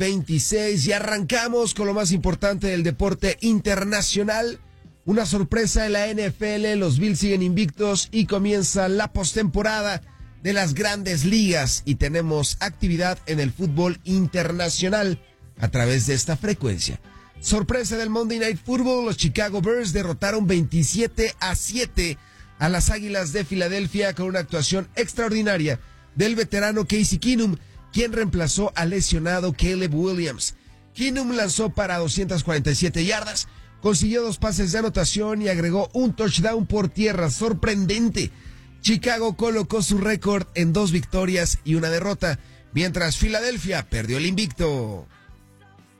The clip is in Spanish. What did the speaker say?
26 y arrancamos con lo más importante del deporte internacional. Una sorpresa en la NFL, los Bills siguen invictos y comienza la postemporada de las grandes ligas y tenemos actividad en el fútbol internacional a través de esta frecuencia. Sorpresa del Monday Night Football, los Chicago Bears derrotaron 27-7 a las Águilas de Filadelfia con una actuación extraordinaria del veterano Casey Keenum, quien reemplazó al lesionado Caleb Williams. Keenum lanzó para 247 yardas, consiguió 2 pases de anotación y agregó un touchdown por tierra. Sorprendente. Chicago colocó su récord en 2 victorias y 1 derrota, mientras Filadelfia perdió el invicto.